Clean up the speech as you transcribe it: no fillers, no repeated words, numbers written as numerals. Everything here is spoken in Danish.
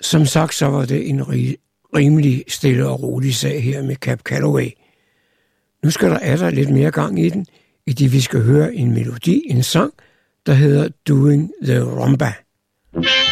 Som sagt, så var det en rimelig stille og rolig sag her med Cab Calloway. Nu skal der lidt mere gang i den, i det vi skal høre en melodi, en sang, der hedder Doing the Rumba.